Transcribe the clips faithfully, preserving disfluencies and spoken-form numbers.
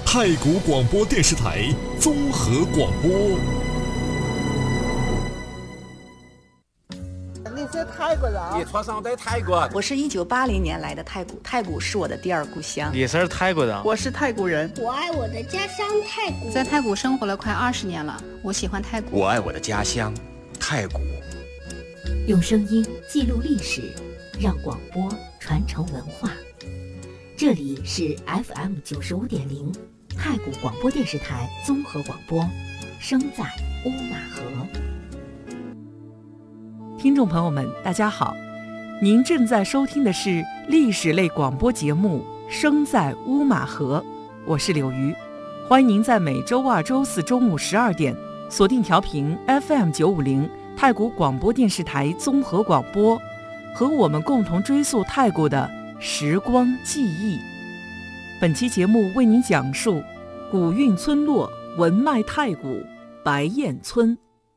太谷广播电视台综合广播。 你是泰国人？ 你出生在泰国？ 我是一九八零年来的泰国，泰国是我的第二故乡。 你是泰国人？ 我是泰国人。 我爱我的家乡泰国， 在泰国生活了快二十年了，我喜欢泰国。 我爱我的家乡泰国。 用声音记录历史，让广播传承文化。这里是 F M 九十五点零，太谷广播电视台综合广播，声在乌马河。 听众朋友们，大家好，您正在收听的是历史类广播节目《声在乌马河》，我是柳鱼，欢迎您在每周二、周四中午十二点锁定调频 F M 九五零太谷广播电视台综合广播，和我们共同追溯泰国的时光记忆。本期节目为您讲述古韵村落文脉太谷白燕村。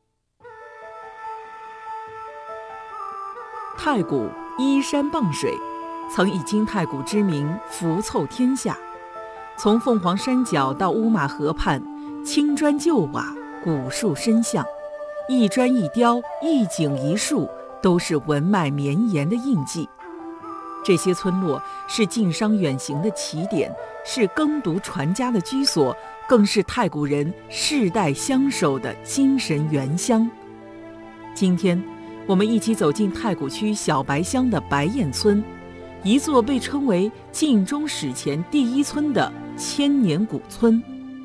太谷依山傍水，曾以金太谷之名浮凑天下。从凤凰山脚到乌马河畔，青砖旧瓦，古树深巷，一砖一雕，一景一树，都是文脉绵延的印记。这些村落是晋商远行的起点，是耕读传家的居所，更是太谷人世代相守的精神原乡。今天我们一起走进太谷区小白乡的白燕村，一座被称为晋中史前第一村的千年古村。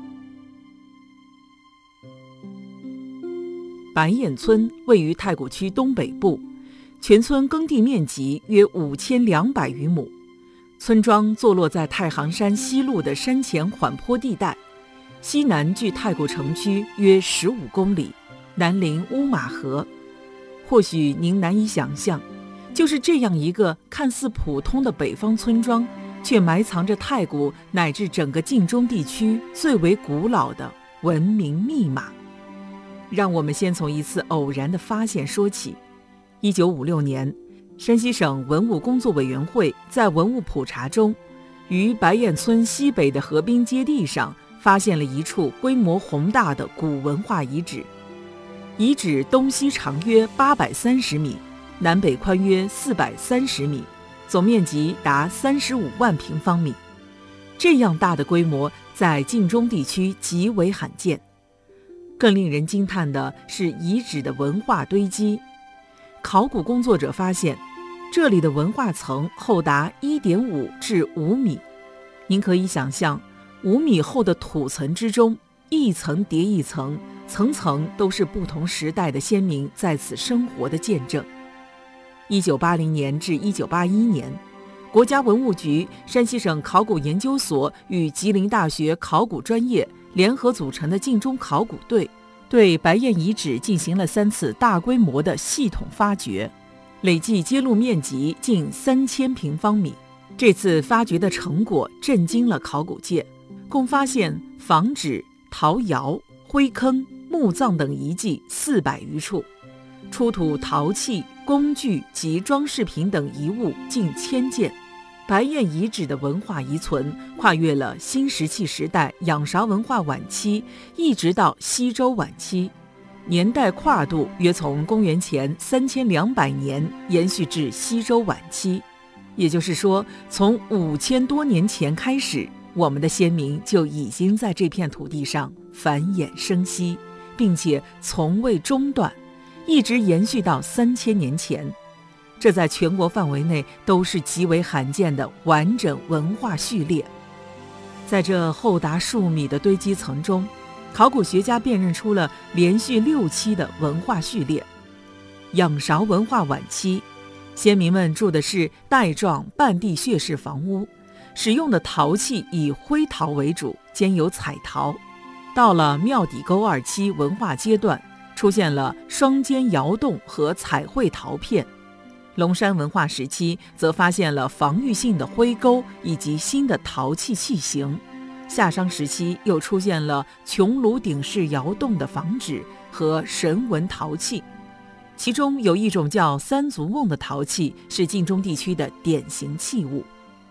白燕村位于太谷区东北部，全村耕地面积约五千两百余亩，村庄坐落在太行山西麓的山前缓坡地带，西南距太谷城区约十五公里，南临乌马河。或许您难以想象，就是这样一个看似普通的北方村庄，却埋藏着太谷乃至整个晋中地区最为古老的文明密码。让我们先从一次偶然的发现说起。一九五六年，山西省文物工作委员会在文物普查中，于白燕村西北的河滨阶地上发现了一处规模宏大的古文化遗址。遗址东西长约八百三十米，南北宽约四百三十米，总面积达三十五万平方米。这样大的规模在晋中地区极为罕见。更令人惊叹的是遗址的文化堆积。考古工作者发现，这里的文化层厚达 一点五至五米。您可以想象，五米厚的土层之中，一层叠一层，层层都是不同时代的先民在此生活的见证。一九八零年至一九八一年，国家文物局、山西省考古研究所与吉林大学考古专业联合组成的晋中考古队，对白燕遗址进行了三次大规模的系统发掘，累计揭露面积近三千平方米。这次发掘的成果震惊了考古界，共发现房址、陶窑、灰坑、墓葬等遗迹四百余处，出土陶器、工具及装饰品等遗物近千件。白燕遗址的文化遗存跨越了新石器时代仰韶文化晚期，一直到西周晚期，年代跨度约从公元前三千两百年延续至西周晚期。也就是说，从五千多年前开始，我们的先民就已经在这片土地上繁衍生息，并且从未中断，一直延续到三千年前。这在全国范围内都是极为罕见的完整文化序列。在这厚达数米的堆积层中，考古学家辨认出了连续六期的文化序列。仰韶文化晚期，先民们住的是带状半地穴式房屋，使用的陶器以灰陶为主，兼有彩陶。到了庙底沟二期文化阶段，出现了双间窑洞和彩绘陶片。龙山文化时期则发现了防御性的灰沟以及新的陶器器型。夏商时期又出现了穹庐顶式窑洞的房址和神纹陶器，其中有一种叫三足瓮的陶器是晋中地区的典型器物。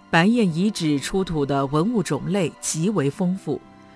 白堰遗址出土的文物种类极为丰富，